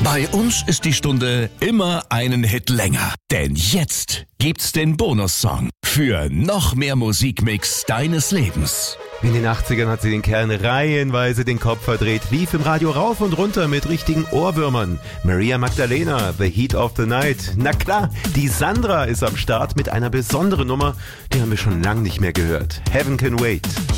Bei uns ist die Stunde immer einen Hit länger. Denn jetzt gibt's den Bonussong für noch mehr Musikmix deines Lebens. In den 80ern hat sie den Kerlen reihenweise den Kopf verdreht, lief im Radio rauf und runter mit richtigen Ohrwürmern. Maria Magdalena, The Heat of the Night. Na klar, die Sandra ist am Start mit einer besonderen Nummer, die haben wir schon lange nicht mehr gehört. Heaven Can Wait.